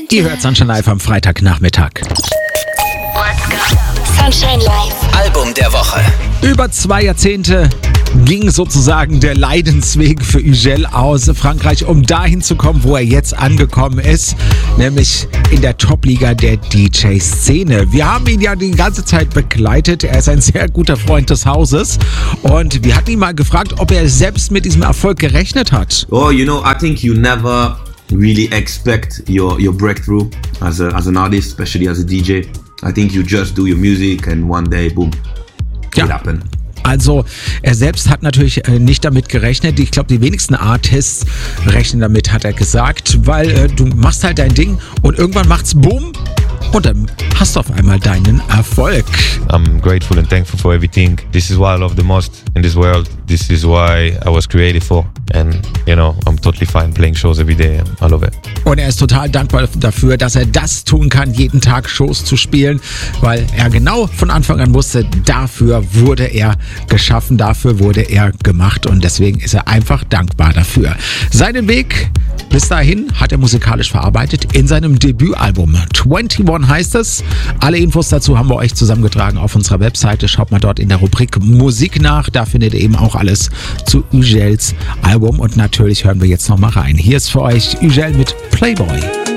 Ihr hört Sunshine Live am Freitagnachmittag. Sunshine Live. Album der Woche. Über 2 Jahrzehnte ging sozusagen der Leidensweg für Ugel aus Frankreich, um dahin zu kommen, wo er jetzt angekommen ist, nämlich in der Top-Liga der DJ-Szene. Wir haben ihn ja die ganze Zeit begleitet. Er ist ein sehr guter Freund des Hauses und wir hatten ihn mal gefragt, ob er selbst mit diesem Erfolg gerechnet hat. Oh, I think you never really expect your breakthrough as an artist, especially as a DJ. I think you just do your music and one day, boom, it happen. Also er selbst hat natürlich nicht damit gerechnet. Ich glaube, die wenigsten Artists rechnen damit, hat er gesagt, weil du machst halt dein Ding und irgendwann macht's Boom und dann hast du auf einmal deinen Erfolg. I'm grateful and thankful for everything. This is what I love the most in this world. This is why I was created for. And, I'm totally fine playing shows every day. I love it. Und er ist total dankbar dafür, dass er das tun kann, jeden Tag Shows zu spielen, weil er genau von Anfang an wusste, dafür wurde er geschaffen, dafür wurde er gemacht und deswegen ist er einfach dankbar dafür. Seinen Weg bis dahin hat er musikalisch verarbeitet in seinem Debütalbum. 21 heißt es. Alle Infos dazu haben wir euch zusammengetragen auf unserer Webseite. Schaut mal dort in der Rubrik Musik nach. Da findet ihr eben auch alles zu Ugels Album. Und natürlich hören wir jetzt nochmal rein. Hier ist für euch Ugel mit Playboy.